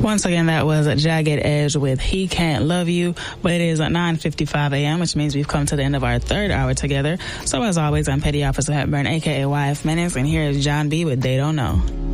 Once again, that was Jagged Edge with He Can't Love You, but it is at 9:55 a.m., which means we've come to the end of our third hour together. So as always, I'm Petty Officer Hepburn, aka YF Menace, and here is John B with They Don't Know.